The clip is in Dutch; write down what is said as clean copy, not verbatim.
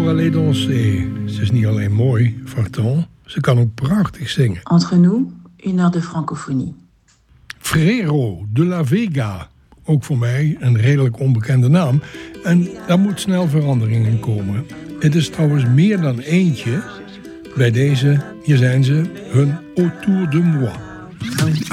pour aller danser. Ze is niet alleen mooi, Vartan, ze kan ook prachtig zingen. Entre nous, 1 heure de francophonie. Frero de la Vega. Ook voor mij een redelijk onbekende naam. En daar moet snel verandering in komen. Het is trouwens meer dan eentje. Bij deze, hier zijn ze, hun Autour de Moi.